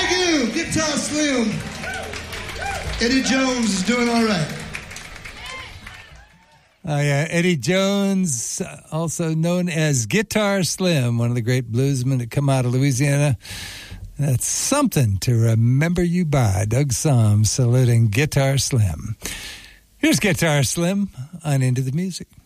Thank you, Guitar Slim. Eddie Jones is doing all right. Yeah, Eddie Jones, also known as Guitar Slim, one of the great bluesmen that come out of Louisiana. That's something to remember you by. Doug Somm saluting Guitar Slim. Here's Guitar Slim on Into the Music.